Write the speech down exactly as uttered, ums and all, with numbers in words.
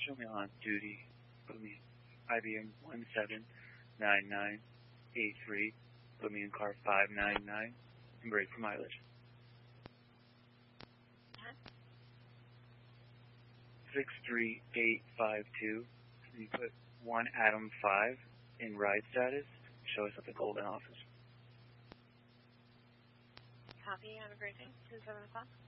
Show me on duty. Put me I B M one seven nine nine eight three. Put me in car five nine nine and brake for mileage. Uh-huh. six three eight five two. And you put one Adam five in ride status. Show us at the Golden office. Copy. Have a great day. two seven o'clock.